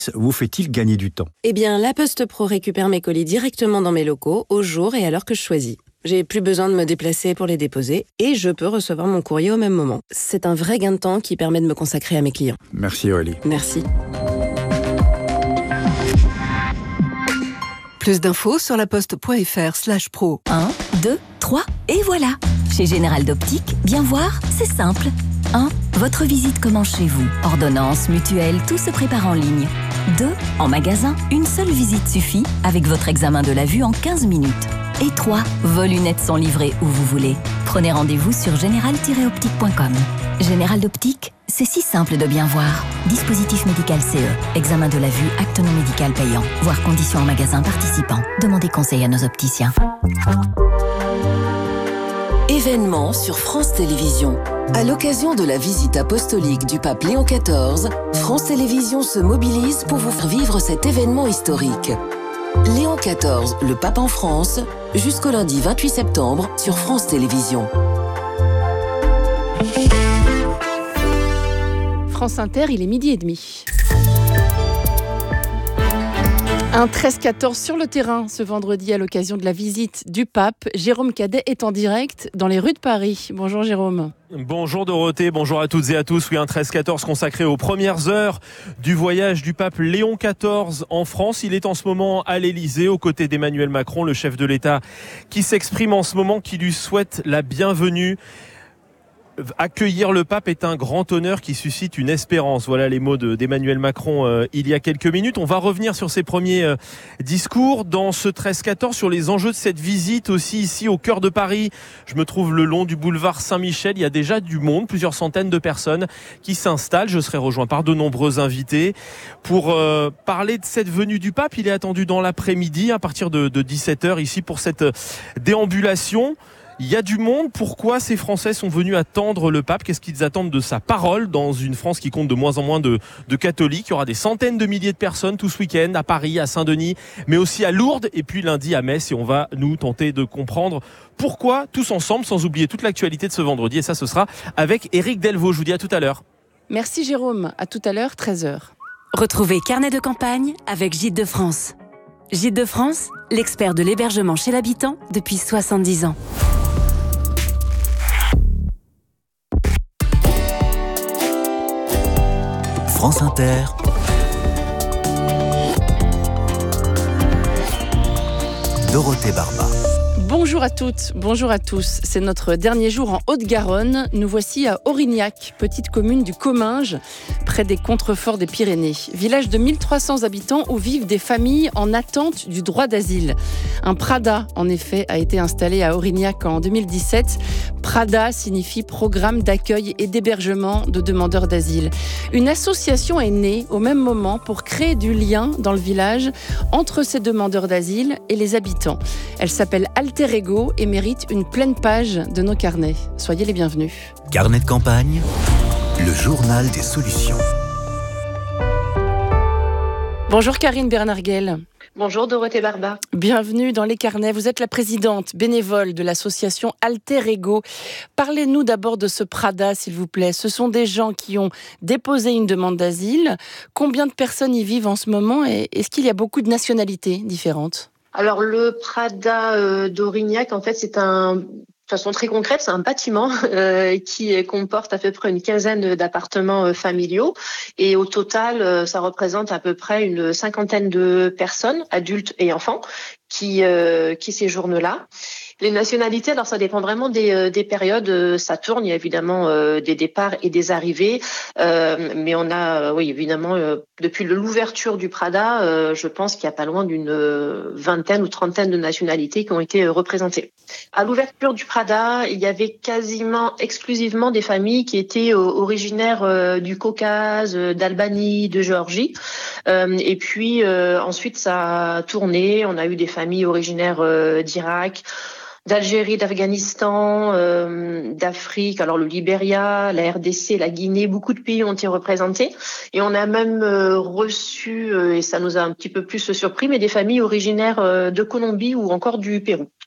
vous fait-il gagner du temps? Eh bien, La Poste Pro récupère mes colis directement dans mes locaux, au jour et à l'heure que je choisis. J'ai plus besoin de me déplacer pour les déposer et je peux recevoir mon courrier au même moment. C'est un vrai gain de temps qui permet de me consacrer à mes clients. Merci Aurélie. Merci. Plus d'infos sur laposte.fr/pro. 1, 2, 3 et voilà. Chez Général d'Optique, bien voir, c'est simple. 1. Votre visite commence chez vous. Ordonnance, mutuelle, tout se prépare en ligne. 2. En magasin, une seule visite suffit avec votre examen de la vue en 15 minutes. Et 3. Vos lunettes sont livrées où vous voulez. Prenez rendez-vous sur général-optique.com. Général d'Optique, c'est si simple de bien voir. Dispositif médical CE. Examen de la vue, acte non médical payant. Voir conditions en magasin participant. Demandez conseil à nos opticiens. Événement sur France Télévisions. À l'occasion de la visite apostolique du pape Léon XIV, France Télévisions se mobilise pour vous faire vivre cet événement historique. Léon XIV, le pape en France, jusqu'au lundi 28 septembre sur France Télévisions. France Inter, il est 12h30. Un 13-14 sur le terrain ce vendredi à l'occasion de la visite du pape. Jérôme Cadet est en direct dans les rues de Paris. Bonjour Jérôme. Bonjour Dorothée, bonjour à toutes et à tous. Oui, un 13-14 consacré aux premières heures du voyage du pape Léon XIV en France. Il est en ce moment à l'Élysée aux côtés d'Emmanuel Macron, le chef de l'État qui s'exprime en ce moment, qui lui souhaite la bienvenue. Accueillir le pape est un grand honneur qui suscite une espérance. Voilà les mots d'Emmanuel Macron il y a quelques minutes. On va revenir sur ses premiers discours dans ce 13-14, sur les enjeux de cette visite aussi ici au cœur de Paris. Je me trouve le long du boulevard Saint-Michel. Il y a déjà du monde, plusieurs centaines de personnes qui s'installent. Je serai rejoint par de nombreux invités pour parler de cette venue du pape. Il est attendu dans l'après-midi à partir de 17h ici pour cette déambulation. Il y a du monde. Pourquoi ces Français sont venus attendre le pape? Qu'est-ce qu'ils attendent de sa parole dans une France qui compte de moins en moins de catholiques? Il y aura des centaines de milliers de personnes tout ce week-end à Paris, à Saint-Denis, mais aussi à Lourdes et puis lundi à Metz. Et on va nous tenter de comprendre pourquoi tous ensemble, sans oublier toute l'actualité de ce vendredi. Et ça, ce sera avec Éric Delvaux. Je vous dis à tout à l'heure. Merci Jérôme. À tout à l'heure, 13h. Retrouvez Carnet de campagne avec Gîtes de France. Gîtes de France, l'expert de l'hébergement chez l'habitant depuis 70 ans. France Inter. Dorothée Barba. Bonjour à toutes, bonjour à tous. C'est notre dernier jour en Haute-Garonne. Nous voici à Aurignac, petite commune du Comminges, près des contreforts des Pyrénées. Village de 1300 habitants où vivent des familles en attente du droit d'asile. Un PRADA, en effet, a été installé à Aurignac en 2017. PRADA signifie Programme d'accueil et d'hébergement de demandeurs d'asile. Une association est née au même moment pour créer du lien dans le village entre ces demandeurs d'asile et les habitants. Elle s'appelle Alter Ego et mérite une pleine page de nos carnets. Soyez les bienvenus. Carnet de campagne, le journal des solutions. Bonjour Karine Bernarguel. Bonjour Dorothée Barba. Bienvenue dans les carnets. Vous êtes la présidente bénévole de l'association Alter Ego. Parlez-nous d'abord de ce PRADA, s'il vous plaît. Ce sont des gens qui ont déposé une demande d'asile. Combien de personnes y vivent en ce moment et est-ce qu'il y a beaucoup de nationalités différentes ? Alors le PRADA d'Aurignac, en fait, de façon très concrète, c'est un bâtiment qui comporte à peu près une quinzaine d'appartements familiaux. Et au total, ça représente à peu près une cinquantaine de personnes, adultes et enfants, qui séjournent là. Les nationalités, alors ça dépend vraiment des périodes. Ça tourne, il y a évidemment des départs et des arrivées. Mais on a, oui, évidemment, depuis l'ouverture du PRADA, je pense qu'il y a pas loin d'une vingtaine ou trentaine de nationalités qui ont été représentées. À l'ouverture du PRADA, il y avait quasiment exclusivement des familles qui étaient originaires du Caucase, d'Albanie, de Géorgie. Et puis ensuite, ça a tourné. On a eu des familles originaires d'Irak, d'Algérie, d'Afghanistan, d'Afrique, alors le Libéria, la RDC, la Guinée, beaucoup de pays ont été représentés. Et on a même reçu, et ça nous a un petit peu plus surpris, mais des familles originaires de Colombie ou encore du Pérou.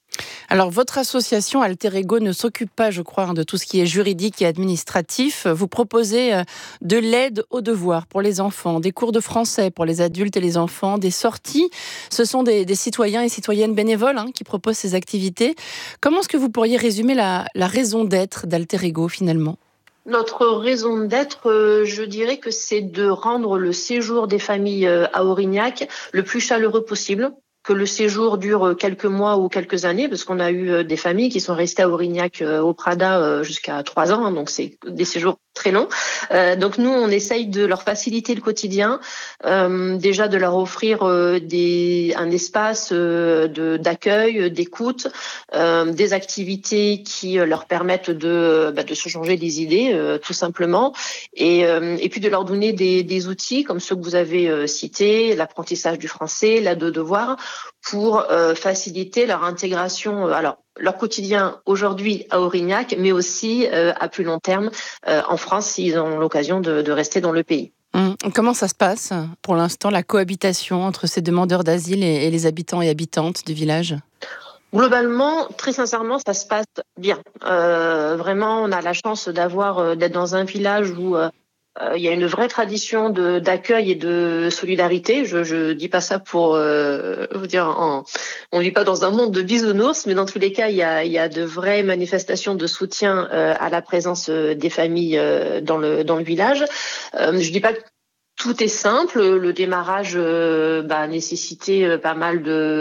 Alors, votre association Alter Ego ne s'occupe pas, je crois, de tout ce qui est juridique et administratif. Vous proposez de l'aide aux devoirs pour les enfants, des cours de français pour les adultes et les enfants, des sorties. Ce sont des citoyens et citoyennes bénévoles qui proposent ces activités. Comment est-ce que vous pourriez résumer la raison d'être d'Alter Ego, finalement ? Notre raison d'être, je dirais que c'est de rendre le séjour des familles à Aurignac le plus chaleureux possible. Que le séjour dure quelques mois ou quelques années, parce qu'on a eu des familles qui sont restées à Aurignac au Prada jusqu'à 3 ans, donc c'est des séjours très longs. Donc nous, on essaye de leur faciliter le quotidien, déjà de leur offrir un espace d'accueil, d'écoute, des activités qui leur permettent de se changer les idées, tout simplement, et puis de leur donner des outils comme ceux que vous avez cités, l'apprentissage du français, l'aide aux devoirs, pour faciliter leur intégration, leur quotidien aujourd'hui à Aurignac, mais aussi à plus long terme en France s'ils ont l'occasion de rester dans le pays. Comment ça se passe pour l'instant, la cohabitation entre ces demandeurs d'asile et les habitants et habitantes du village ? Globalement, très sincèrement, ça se passe bien. Vraiment, on a la chance d'être dans un village où il y a une vraie tradition d'accueil et de solidarité. Je dis pas ça pour vous dire, on vit pas dans un monde de bisounours, mais dans tous les cas, il y a de vraies manifestations de soutien à la présence des familles dans le village. Je dis pas que tout est simple. Le démarrage nécessitait pas mal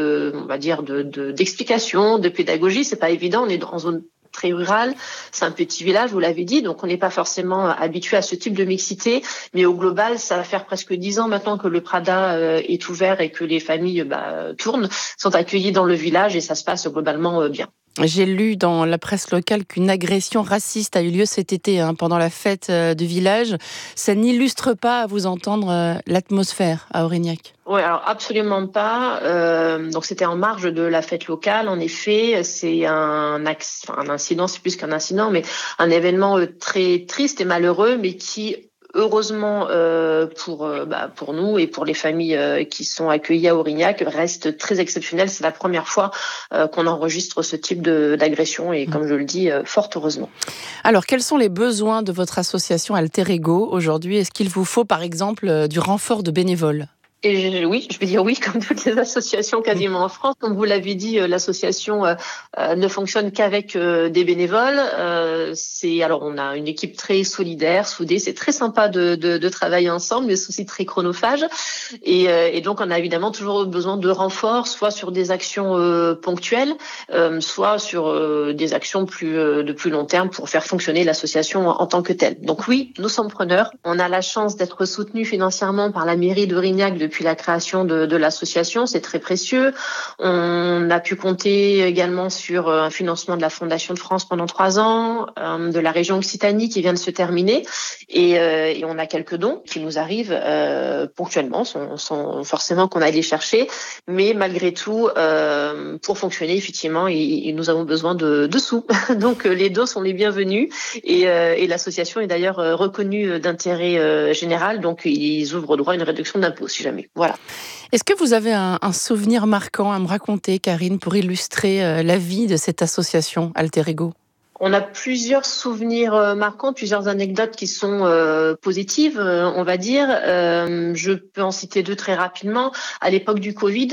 d'explications, de pédagogie. C'est pas évident. On est dans zone très rural, c'est un petit village, vous l'avez dit, donc on n'est pas forcément habitué à ce type de mixité, mais au global, ça va faire presque 10 ans maintenant que le Prada est ouvert et que les familles tournent, sont accueillies dans le village et ça se passe globalement bien. J'ai lu dans la presse locale qu'une agression raciste a eu lieu cet été pendant la fête du village. Ça n'illustre pas, à vous entendre, l'atmosphère à Aurignac. Oui, alors absolument pas. Donc c'était en marge de la fête locale. En effet, c'est un incident, c'est plus qu'un incident, mais un événement très triste et malheureux, mais qui heureusement pour nous et pour les familles qui sont accueillies à Aurignac reste très exceptionnel. C'est la première fois qu'on enregistre ce type d'agression et comme je le dis, fort heureusement. Alors, quels sont les besoins de votre association Alter Ego aujourd'hui ? Est-ce qu'il vous faut par exemple du renfort de bénévoles ? Et oui, je vais dire oui, comme toutes les associations quasiment en France. Comme vous l'avez dit, l'association ne fonctionne qu'avec des bénévoles. On a une équipe très solidaire, soudée. C'est très sympa de travailler ensemble, mais c'est aussi très chronophage. Et donc, on a évidemment toujours besoin de renforts, soit sur des actions ponctuelles, soit sur des actions de plus long terme pour faire fonctionner l'association en tant que telle. Donc oui, nous sommes preneurs. On a la chance d'être soutenus financièrement par la mairie d'Aurignac depuis la création de l'association, c'est très précieux. On a pu compter également sur un financement de la Fondation de France pendant 3 ans, de la région Occitanie qui vient de se terminer, et on a quelques dons qui nous arrivent ponctuellement, sans forcément qu'on aille les chercher, mais malgré tout, pour fonctionner effectivement, nous avons besoin de sous. Donc les dons sont les bienvenus, et l'association est d'ailleurs reconnue d'intérêt général, donc ils ouvrent droit à une réduction d'impôt si jamais. Voilà. Est-ce que vous avez un souvenir marquant à me raconter, Karine, pour illustrer la vie de cette association Alter Ego ? On a plusieurs souvenirs marquants, plusieurs anecdotes qui sont positives, on va dire. Je peux en citer 2 très rapidement. À l'époque du Covid,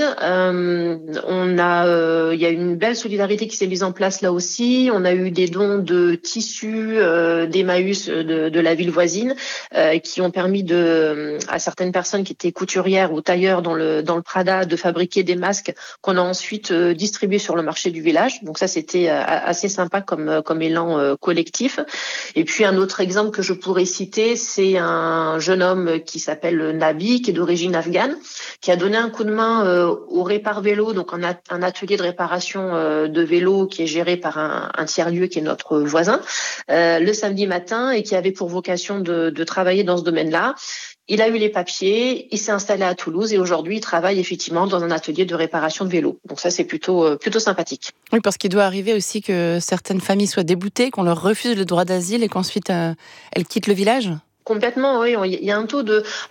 il y a une belle solidarité qui s'est mise en place là aussi. On a eu des dons de tissus d'Emmaüs de la ville voisine qui ont permis à certaines personnes qui étaient couturières ou tailleurs dans le Prada de fabriquer des masques qu'on a ensuite distribués sur le marché du village. Donc ça, c'était assez sympa comme élan collectif. Et puis un autre exemple que je pourrais citer, c'est un jeune homme qui s'appelle Nabi, qui est d'origine afghane, qui a donné un coup de main au Répar Vélo, donc un atelier de réparation de vélos qui est géré par un tiers-lieu qui est notre voisin, le samedi matin, et qui avait pour vocation de travailler dans ce domaine-là. Il a eu les papiers, il s'est installé à Toulouse et aujourd'hui il travaille effectivement dans un atelier de réparation de vélos. Donc ça c'est plutôt sympathique. Oui, parce qu'il doit arriver aussi que certaines familles soient déboutées, qu'on leur refuse le droit d'asile et qu'ensuite elles quittent le village. Complètement, oui. Il y a un taux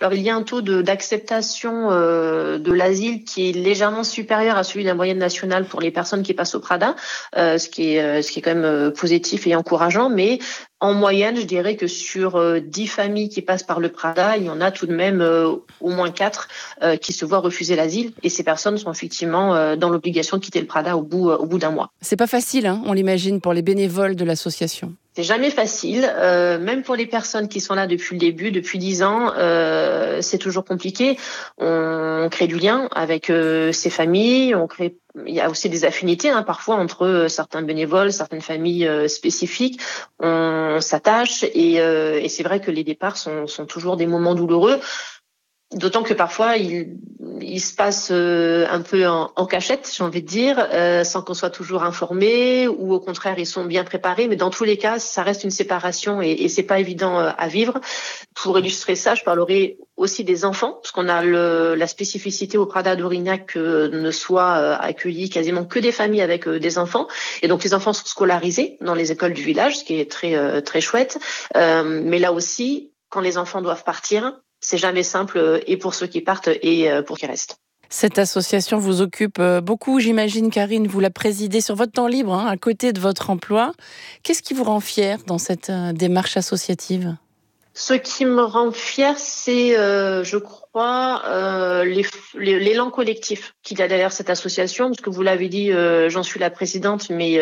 d'acceptation de l'asile qui est légèrement supérieur à celui de la moyenne nationale pour les personnes qui passent au Prada, ce qui est quand même positif et encourageant. Mais en moyenne, je dirais que sur 10 familles qui passent par le Prada, il y en a tout de même au moins 4 qui se voient refuser l'asile. Et ces personnes sont effectivement dans l'obligation de quitter le Prada au bout d'un mois. C'est pas facile, hein, on l'imagine, pour les bénévoles de l'association. C'est jamais facile, même pour les personnes qui sont là depuis le début, depuis 10 ans, c'est toujours compliqué. On crée du lien avec ces familles, il y a aussi des affinités parfois entre certains bénévoles, certaines familles spécifiques. On s'attache et c'est vrai que les départs sont toujours des moments douloureux. D'autant que parfois il se passe un peu en cachette, j'ai envie de dire, sans qu'on soit toujours informé, ou au contraire ils sont bien préparés. Mais dans tous les cas, ça reste une séparation et c'est pas évident à vivre. Pour illustrer ça, je parlerai aussi des enfants, parce qu'on a la spécificité au Prada d'Aurignac que ne soient accueillis quasiment que des familles avec des enfants. Et donc les enfants sont scolarisés dans les écoles du village, ce qui est très très chouette. Mais là aussi, quand les enfants doivent partir, c'est jamais simple, et pour ceux qui partent et pour qui restent. Cette association vous occupe beaucoup, j'imagine, Karine, vous la présidez sur votre temps libre, à côté de votre emploi. Qu'est-ce qui vous rend fière dans cette démarche associative ? Ce qui me rend fière, c'est, je crois, l'élan collectif qu'il y a derrière cette association, parce que vous l'avez dit, j'en suis la présidente, mais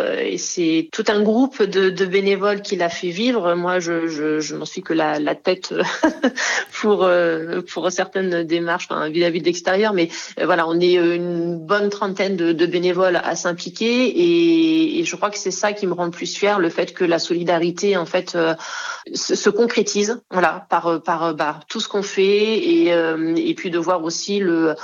c'est tout un groupe de bénévoles qui l'a fait vivre. Moi, je n'en suis que la tête pour certaines démarches, vis-à-vis de l'extérieur, mais voilà, on est une bonne trentaine de bénévoles à s'impliquer, et je crois que c'est ça qui me rend le plus fière, le fait que la solidarité, en fait, se concrétise, voilà, par tout ce qu'on fait, et puis de voir aussi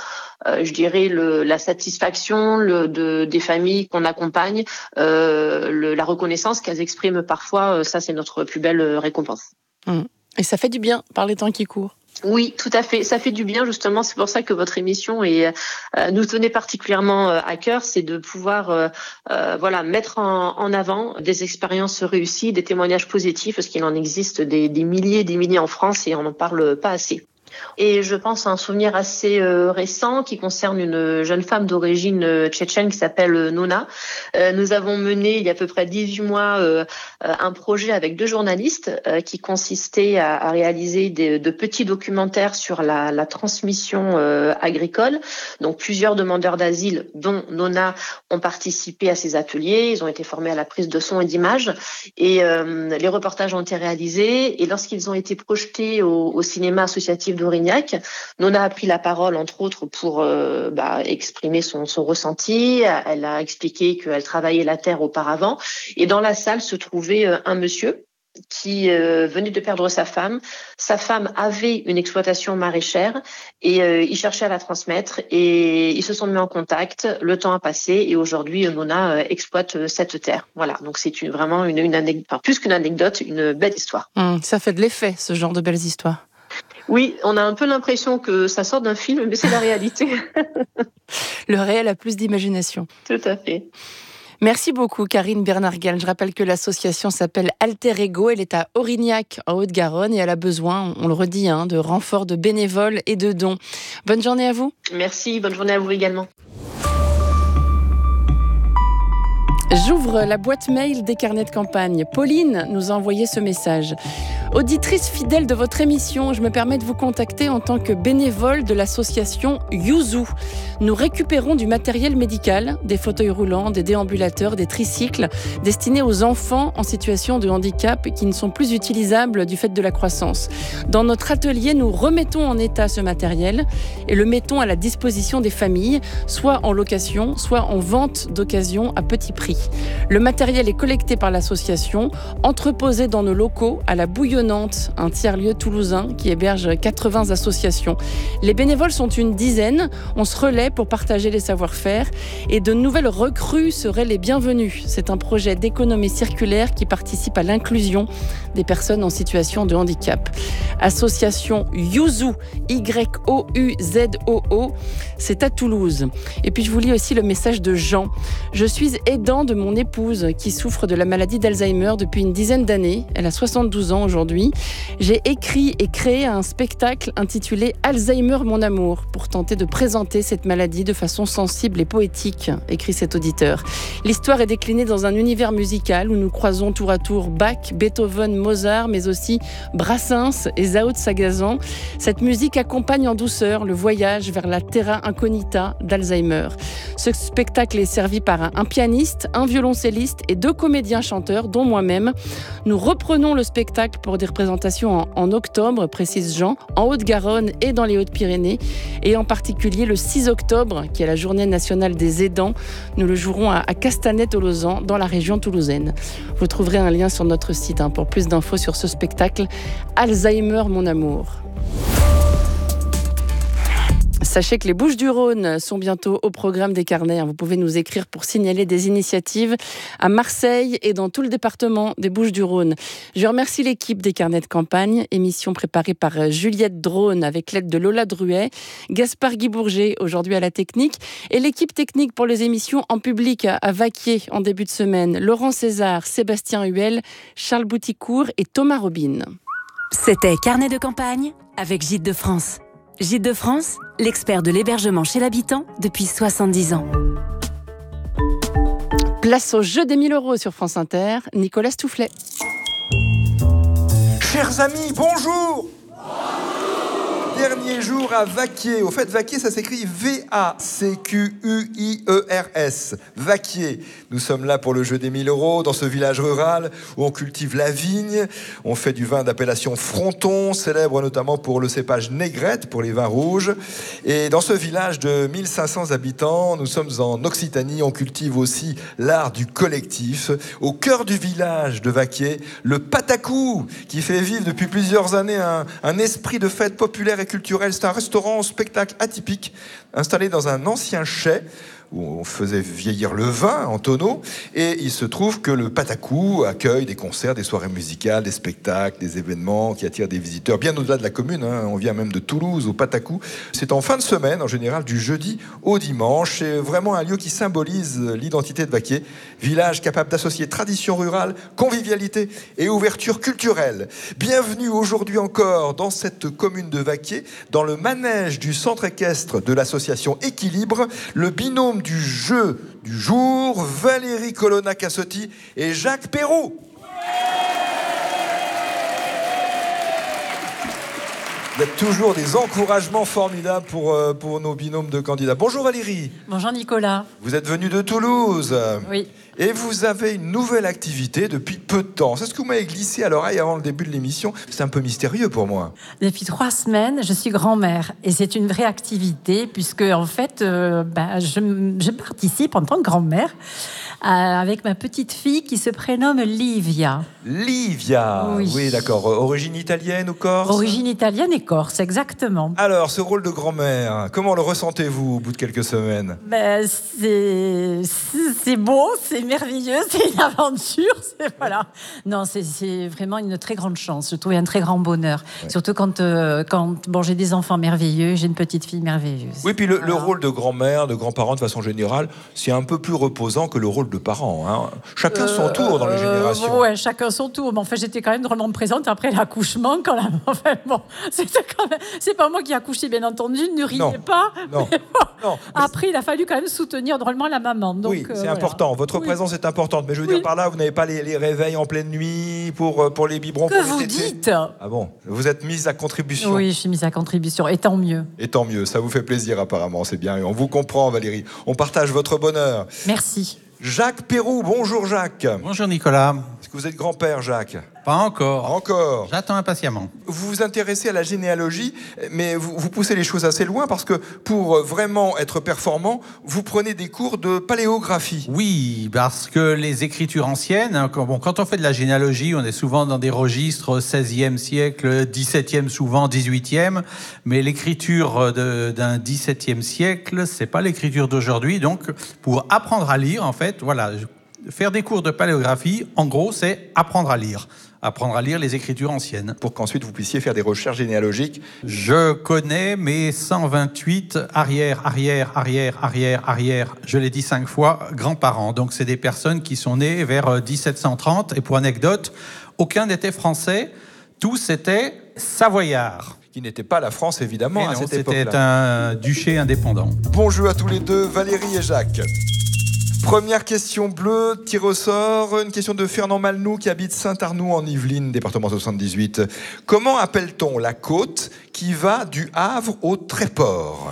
la satisfaction des familles qu'on accompagne, la reconnaissance qu'elles expriment parfois, ça c'est notre plus belle récompense. Et ça fait du bien par les temps qui courent. Oui, tout à fait. Ça fait du bien, justement. C'est pour ça que votre émission nous tenait particulièrement à cœur, c'est de pouvoir mettre en avant des expériences réussies, des témoignages positifs, parce qu'il en existe des milliers en France et on n'en parle pas assez. Et je pense à un souvenir assez récent qui concerne une jeune femme d'origine tchétchène qui s'appelle Nona. Nous avons mené il y a à peu près 18 mois un projet avec 2 journalistes qui consistait à réaliser de petits documentaires sur la transmission agricole. Donc plusieurs demandeurs d'asile, dont Nona, ont participé à ces ateliers. Ils ont été formés à la prise de son et d'images. Et les reportages ont été réalisés. Et lorsqu'ils ont été projetés au cinéma associatif d'Aurignac, Nona a pris la parole, entre autres, pour exprimer son ressenti. Elle a expliqué qu'elle travaillait la terre auparavant. Et dans la salle se trouvait un monsieur qui venait de perdre sa femme. Sa femme avait une exploitation maraîchère et il cherchait à la transmettre. Et ils se sont mis en contact. Le temps a passé et aujourd'hui, Nona exploite cette terre. Voilà, donc c'est vraiment une anecdote, plus qu'une anecdote, une belle histoire. Ça fait de l'effet, ce genre de belles histoires. Oui, on a un peu l'impression que ça sort d'un film, mais c'est la réalité. Le réel a plus d'imagination. Tout à fait. Merci beaucoup, Karine Bernard-Gall. Je rappelle que l'association s'appelle Alter Ego. Elle est à Aurignac, en Haute-Garonne, et elle a besoin, on le redit, de renforts de bénévoles et de dons. Bonne journée à vous. Merci, bonne journée à vous également. J'ouvre la boîte mail des carnets de campagne. Pauline nous a envoyé ce message. Auditrice fidèle de votre émission, je me permets de vous contacter en tant que bénévole de l'association Yuzu. Nous récupérons du matériel médical, des fauteuils roulants, des déambulateurs, des tricycles, destinés aux enfants en situation de handicap qui ne sont plus utilisables du fait de la croissance. Dans notre atelier, nous remettons en état ce matériel et le mettons à la disposition des familles, soit en location, soit en vente d'occasion à petit prix. Le matériel est collecté par l'association, entreposé dans nos locaux à la Bouillonnante, un tiers-lieu toulousain qui héberge 80 associations. Les bénévoles sont une dizaine, on se relaie pour partager les savoir-faire et de nouvelles recrues seraient les bienvenues. C'est un projet d'économie circulaire qui participe à l'inclusion des personnes en situation de handicap. Association Yuzu, Y-O-U-Z-O-O, c'est à Toulouse. Et puis je vous lis aussi le message de Jean. Je suis aidant de mon épouse qui souffre de la maladie d'Alzheimer depuis une dizaine d'années. Elle a 72 ans aujourd'hui. aujourd'hui. J'ai écrit et créé un spectacle intitulé Alzheimer, mon amour, pour tenter de présenter cette maladie de façon sensible et poétique, écrit cet auditeur. L'histoire est déclinée dans un univers musical où nous croisons tour à tour Bach, Beethoven, Mozart, mais aussi Brassens et Zao de Sagazan. Cette musique accompagne en douceur le voyage vers la terra incognita d'Alzheimer. Ce spectacle est servi par un pianiste, un violoncelliste et 2 comédiens-chanteurs, dont moi-même. Nous reprenons le spectacle pour des représentations en octobre, précise Jean, en Haute-Garonne et dans les Hautes-Pyrénées, et en particulier le 6 octobre, qui est la journée nationale des aidants. Nous le jouerons à Castanet-Tolosan, dans la région toulousaine. Vous trouverez un lien sur notre site pour plus d'infos sur ce spectacle Alzheimer, mon amour. Sachez que les Bouches-du-Rhône sont bientôt au programme des carnets. Vous pouvez nous écrire pour signaler des initiatives à Marseille et dans tout le département des Bouches-du-Rhône. Je remercie l'équipe des carnets de campagne, émission préparée par Juliette Drone avec l'aide de Lola Druet, Gaspard Guy-Bourget aujourd'hui à la technique et l'équipe technique pour les émissions en public à Vaquier en début de semaine, Laurent César, Sébastien Huel, Charles Bouticourt et Thomas Robin. C'était Carnet de campagne avec Gîtes de France. Gîtes de France, l'expert de l'hébergement chez l'habitant depuis 70 ans. Place au jeu des 1000 € sur France Inter, Nicolas Stoufflet. Chers amis, bonjour. Dernier jour à Vaquier. Au fait, Vaquier, ça s'écrit V-A-C-Q-U-I-E-R-S. Vaquier. Nous sommes là pour le jeu des 1000 € dans ce village rural où on cultive la vigne. On fait du vin d'appellation Fronton, célèbre notamment pour le cépage Négrette, pour les vins rouges. Et dans ce village de 1500 habitants, nous sommes en Occitanie. On cultive aussi l'art du collectif. Au cœur du village de Vaquier, le patacou, qui fait vivre depuis plusieurs années un esprit de fête populaire et culturel. C'est un restaurant spectacle atypique installé dans un ancien chai où on faisait vieillir le vin en tonneaux, et il se trouve que le Patacou accueille des concerts, des soirées musicales, des spectacles, des événements qui attirent des visiteurs bien au-delà de la commune, On vient même de Toulouse au Patacou. C'est en fin de semaine, en général du jeudi au dimanche. C'est vraiment un lieu qui symbolise l'identité de Vaquier, village capable d'associer tradition rurale, convivialité et ouverture culturelle. Bienvenue aujourd'hui encore dans cette commune de Vaquier, dans le manège du centre équestre de l'association Équilibre, le binôme du jeu du jour, Valérie Colonna-Cassotti et Jacques Perroux. Il y a toujours des encouragements formidables pour nos binômes de candidats. Bonjour Valérie. Bonjour Nicolas. Vous êtes venu de Toulouse. Oui. Et vous avez une nouvelle activité depuis peu de temps. C'est ce que vous m'avez glissé à l'oreille avant le début de l'émission. C'est un peu mystérieux pour moi. Depuis 3 semaines, je suis grand-mère. Et c'est une vraie activité, puisque en fait, je participe en tant que grand-mère avec ma petite fille qui se prénomme Livia. Livia, oui d'accord. Origine italienne ou corse? Origine italienne et corse, exactement. Alors, ce rôle de grand-mère, comment le ressentez-vous au bout de quelques semaines? C'est beau, c'est merveilleux, c'est une aventure, voilà. Non, c'est vraiment une très grande chance. Je trouve un très grand bonheur, surtout quand j'ai des enfants merveilleux, j'ai une petite fille merveilleuse. Oui, puis le rôle de grand-mère, de grand-parent de façon générale, c'est un peu plus reposant que le rôle de parent. Chacun son tour dans les générations. Ouais, chacun son tour. Mais en fait, j'étais quand même drôlement présente après l'accouchement. C'est pas moi qui ai accouché, bien entendu. Ne riez pas. Non. Après, il a fallu quand même soutenir drôlement la maman. Donc, oui, c'est important. Votre présence est importante. Mais je veux dire par là, vous n'avez pas les réveils en pleine nuit pour les biberons. Que vous dites? Ah bon? Vous êtes mise à contribution? Oui, je suis mise à contribution. Et tant mieux. Et tant mieux. Ça vous fait plaisir apparemment. C'est bien. Et on vous comprend, Valérie. On partage votre bonheur. Merci. Jacques Perroux. Bonjour Jacques. Bonjour Nicolas. Est-ce que vous êtes grand-père, Jacques? Pas encore. Encore. J'attends impatiemment. Vous vous intéressez à la généalogie, mais vous poussez les choses assez loin parce que pour vraiment être performant, vous prenez des cours de paléographie. Oui, parce que les écritures anciennes, quand on fait de la généalogie, on est souvent dans des registres 16e siècle, 17e souvent, 18e, mais l'écriture d'un 17e siècle, c'est pas l'écriture d'aujourd'hui. Donc, pour apprendre à lire, en fait, voilà, faire des cours de paléographie, en gros, c'est apprendre à lire les écritures anciennes. Pour qu'ensuite vous puissiez faire des recherches généalogiques. Je connais mes 128 arrière, je l'ai dit 5 fois, grands-parents. Donc c'est des personnes qui sont nées vers 1730. Et pour anecdote, aucun n'était français. Tous étaient savoyards. Qui n'était pas la France, évidemment, à cette époque-là. C'était un duché indépendant. Bon jeu à tous les deux, Valérie et Jacques. Première question bleue, tir au sort. Une question de Fernand Malnou qui habite Saint-Arnoux en Yvelines, département 78. Comment appelle-t-on la côte qui va du Havre au Tréport ?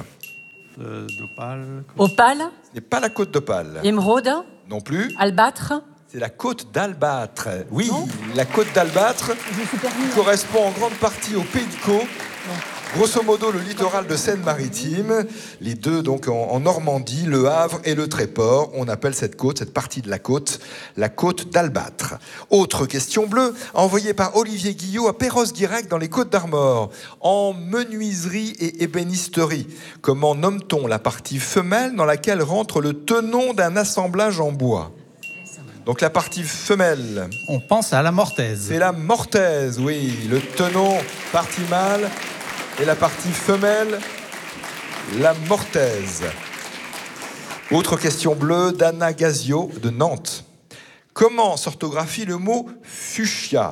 D'Opale. Opale. Ce n'est pas la côte d'Opale. Émeraude. Non plus. Albâtre. C'est la côte d'Albâtre. Oui, la côte d'Albâtre correspond en grande partie au Pays de Caux. Grosso modo, le littoral de Seine-Maritime, les deux donc en Normandie, le Havre et le Tréport. On appelle cette côte, cette partie de la côte d'Albâtre. Autre question bleue, envoyée par Olivier Guillot à Perros-Guirec dans les Côtes-d'Armor, en menuiserie et ébénisterie. Comment nomme-t-on la partie femelle dans laquelle rentre le tenon d'un assemblage en bois ? Donc la partie femelle. On pense à la mortaise. C'est la mortaise, oui. Le tenon, partie mâle. Et la partie femelle, la mortaise. Autre question bleue d'Anna Gazio de Nantes. Comment s'orthographie le mot fuchsia ?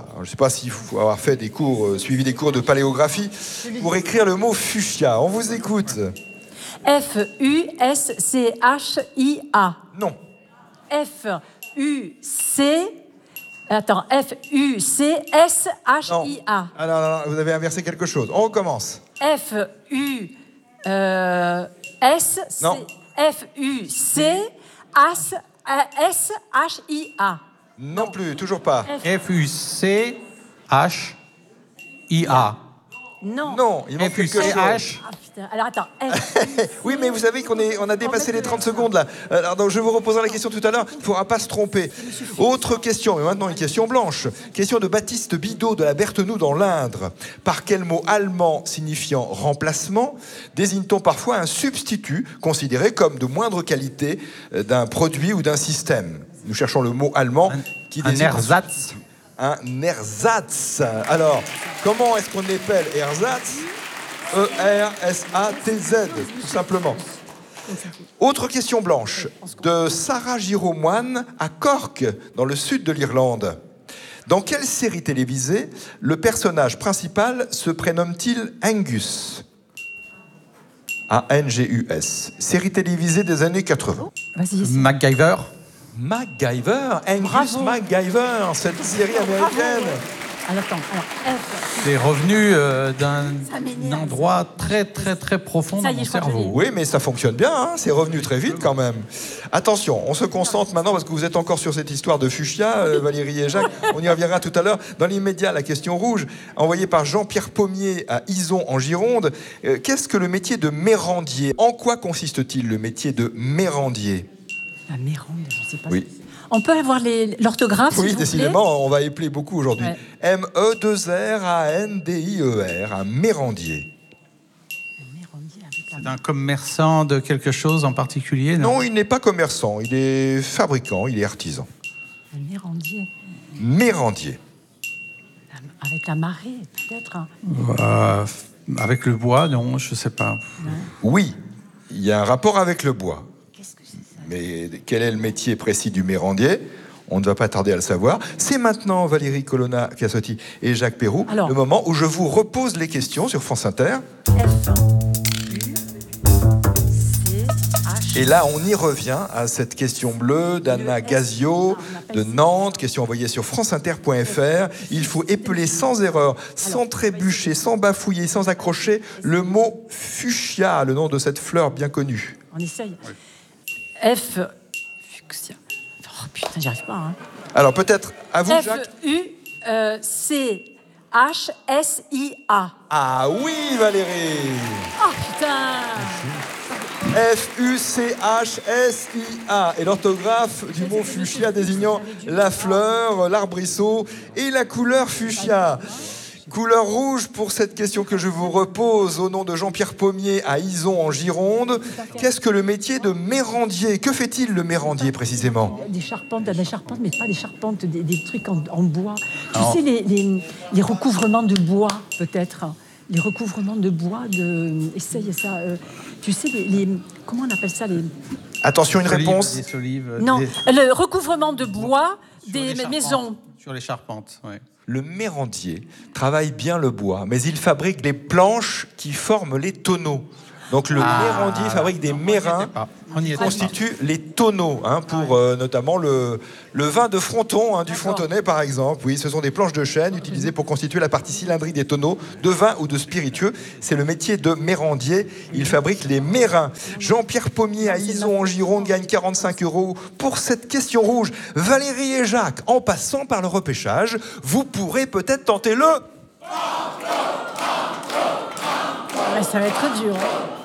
Alors, je ne sais pas s'il faut avoir fait suivi des cours de paléographie pour écrire le mot fuchsia. On vous écoute. F-U-S-C-H-I-A. Non. F-U-C-S-H-I-A. Alors, vous avez inversé quelque chose. On recommence. F-U-C-S-H-I-A. Non plus, toujours pas. F-U-C-H-I-A. Non. Il manque quelque chose. Alors attends. Oui, mais vous savez qu'on a dépassé les 30 secondes là. Alors, donc, je vous reposerai la question tout à l'heure. Il ne faudra pas se tromper. Autre question, mais maintenant une question blanche. Question de Baptiste Bidot de la Berthenoux dans l'Indre. Par quel mot allemand signifiant remplacement désigne-t-on parfois un substitut considéré comme de moindre qualité d'un produit ou d'un système ? Nous cherchons le mot allemand qui désigne... Un ersatz. Un ersatz. Alors, comment est-ce qu'on appelle ersatz ? E-R-S-A-T-Z, tout simplement. Autre question blanche, de Sarah Giromoine à Cork, dans le sud de l'Irlande. Dans quelle série télévisée le personnage principal se prénomme-t-il Angus ? A-N-G-U-S. Série télévisée des années 80. MacGyver. Angus MacGyver, cette série américaine. Alors, C'est revenu d'un endroit très, très, très profond dans mon cerveau. Oui, mais ça fonctionne bien, hein, c'est revenu très vite quand même. Attention, on se concentre maintenant, parce que vous êtes encore sur cette histoire de fuchsia, Valérie et Jacques, on y reviendra tout à l'heure. Dans l'immédiat, la question rouge, envoyée par Jean-Pierre Pommier à Ison en Gironde. Qu'est-ce que le métier de mérandier ? En quoi consiste-t-il le métier de mérandier ? La mérande, je ne sais pas. Oui. On peut avoir l'orthographe, Oui, s'il vous plaît ? décidément, on va épeler beaucoup aujourd'hui. Ouais. M-E-2-R-A-N-D-I-E-R, un mérandier. C'est un commerçant de quelque chose en particulier, non ? Non, il n'est pas commerçant, il est fabricant, il est artisan. Un mérandier. Mérandier. Avec la marée, peut-être. Avec le bois, non, je ne sais pas. Oui, il y a un rapport avec le bois. Mais quel est le métier précis du mérandier ? On ne va pas tarder à le savoir. C'est maintenant, Valérie Colonna-Cassotti et Jacques Perroux, le moment où je vous repose les questions sur France Inter. Et là, on y revient à cette question bleue d'Anna Gazio de Nantes, question envoyée sur franceinter.fr. Il faut épeler sans erreur, sans trébucher, sans bafouiller, sans accrocher le mot fuchsia, le nom de cette fleur bien connue. On essaye. Fuchsia. Oh putain, j'y arrive pas. Hein. Alors peut-être à vous, Jacques. F-U-C-H-S-I-A. Ah oui, Valérie. Oh putain. F-U-C-H-S-I-A. Et l'orthographe du mot fuchsia désignant la fleur, l'arbrisseau et la couleur fuchsia. Couleur rouge pour cette question que je vous repose au nom de Jean-Pierre Pommier à Ison en Gironde. Qu'est-ce que le métier de mérandier ? Que fait-il le mérandier précisément ? Des charpentes, mais pas des charpentes, des trucs en bois. Tu sais, les recouvrements de bois, peut-être. Les recouvrements de bois, essaye ça. Tu sais, comment on appelle ça Attention, une réponse. Des solives, non, le recouvrement de bois des maisons. Sur les charpentes, oui. Le mérandier travaille bien le bois, mais il fabrique des planches qui forment les tonneaux. Donc le mérandier fabrique des mérins qui constituent les tonneaux, pour notamment le vin de Fronton, du Frontonais par exemple. Oui, ce sont des planches de chêne utilisées pour constituer la partie cylindrique des tonneaux de vin ou de spiritueux. C'est le métier de mérandier. Il fabrique les mérins. Jean-Pierre Pommier à Ison en Gironde gagne 45 € pour cette question rouge. Valérie et Jacques, en passant par le repêchage, vous pourrez peut-être tenter le... Ça va être dur.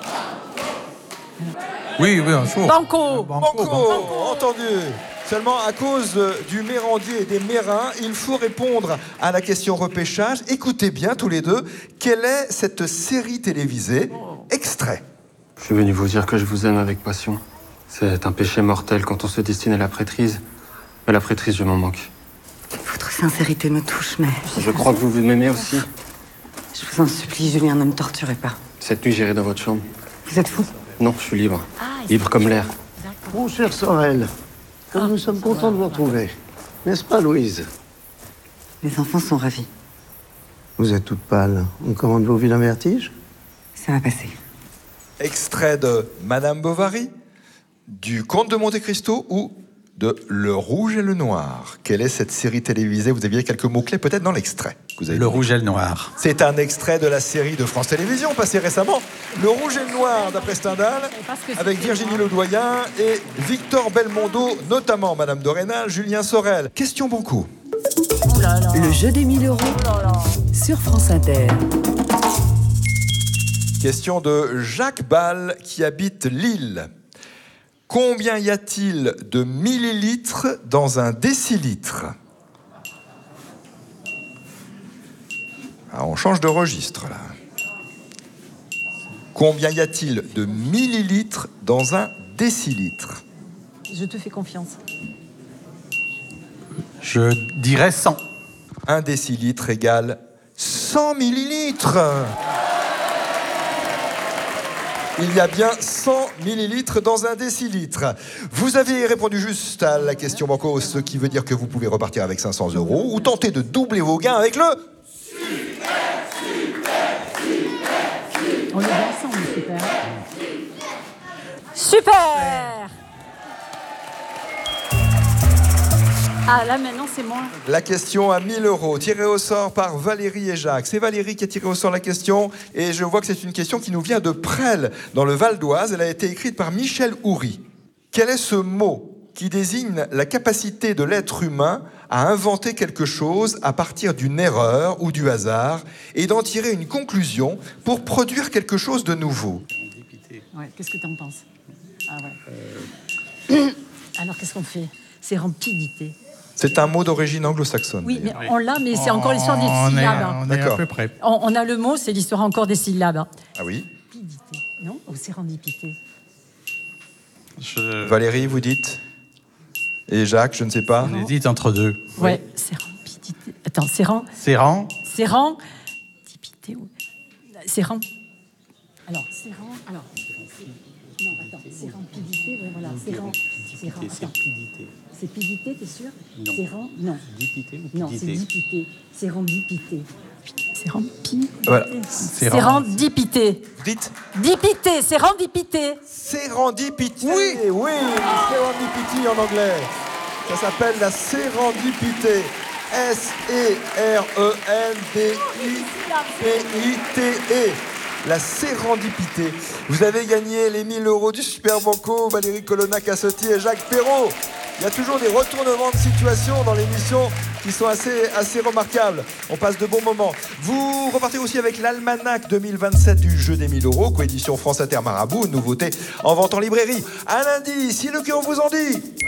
Oui, un jour. Banco, entendu. Seulement, à cause du mérandier et des mérins, il faut répondre à la question repêchage. Écoutez bien tous les deux, quelle est cette série télévisée? Extrait. Je suis venu vous dire que je vous aime avec passion. C'est un péché mortel quand on se destine à la prêtrise. Mais la prêtrise, je m'en manque. Votre sincérité me touche, mais... Je crois que vous m'aimez aussi. Je vous en supplie, Julien, ne me torturez pas. Cette nuit, j'irai dans votre chambre. Vous êtes fou? Non, je suis libre. Libre comme l'air. Mon cher Sorel, comme nous sommes contents de vous retrouver. N'est-ce pas, Louise? Les enfants sont ravis. Vous êtes toute pâle. On commande vos vilains vertiges? Ça va passer. Extrait de Madame Bovary, du Comte de Monte-Cristo ou de Le Rouge et le Noir. Quelle est cette série télévisée? Vous aviez quelques mots-clés peut-être dans l'extrait. Le Rouge et le Noir. C'est un extrait de la série de France Télévisions passée récemment. Le Rouge et le Noir d'après Stendhal, avec Virginie Ledoyen et Victor Belmondo, notamment Madame de Rênal, Julien Sorel. Question Banco. Le jeu des 1000 € sur France Inter. Question de Jacques Ball qui habite Lille. Combien y a-t-il de millilitres dans un décilitre? On change de registre là. Combien y a-t-il de millilitres dans un décilitre? Je te fais confiance. Je dirais 100. Un décilitre égale 100 millilitres. Il y a bien 100 millilitres dans un décilitre. Vous avez répondu juste à la question Banco, ce qui veut dire que vous pouvez repartir avec 500 € ou tenter de doubler vos gains avec le... On est bien ensemble, super. Super! Ah, là, maintenant, c'est moi. La question à 1000 €, tirée au sort par Valérie et Jacques. C'est Valérie qui a tiré au sort la question, et je vois que c'est une question qui nous vient de Presles, dans le Val d'Oise. Elle a été écrite par Michel Houry. Quel est ce mot qui désigne la capacité de l'être humain à inventer quelque chose à partir d'une erreur ou du hasard, et d'en tirer une conclusion pour produire quelque chose de nouveau? Ouais, qu'est-ce que tu en penses? Ah ouais. Alors, qu'est-ce qu'on fait? C'est rampidité. C'est un mot d'origine anglo-saxonne. Oui, mais on l'a, mais c'est encore l'histoire des syllabes. On est à peu près. On a le mot, c'est l'histoire encore des syllabes. Ah oui? Rapidité, non? Ou sérendipité? Valérie, vous dites? Et Jacques, je ne sais pas. On hésite entre deux. Ouais, sérendipité. Attends, séran. Dipité. Séran. Alors, séran. Alors. Non, attends. Sérendipité, ouais, voilà. Séran. C'est pidité. C'est pidité, t'es sûr? Non. Séran? Non. Dipité ou Non, c'est dipité. Sérendipité. Sérendipité. Voilà. Sérendipité. Dites. Dipité, sérendipité. Sérendipité. Oui, sérendipité en anglais. Ça s'appelle la sérendipité. S-E-R-E-N-D-I-P-I-T-E. La sérendipité. Vous avez gagné les 1000 € du Super Banco, Valérie Colonna-Cassotti et Jacques Perrault. Il y a toujours des retournements de situation dans l'émission qui sont assez remarquables. On passe de bons moments. Vous repartez aussi avec l'almanach 2027 du jeu des 1000 €, coédition France Inter Marabout, une nouveauté en vente en librairie. Un lundi, si le cœur vous en dit.